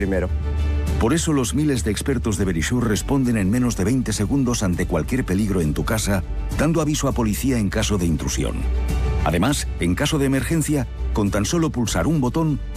primero. Por eso los miles de expertos de Verisure responden en menos de 20 segundos ante cualquier peligro en tu casa, dando aviso a policía en caso de intrusión. Además, en caso de emergencia, con tan solo pulsar un botón,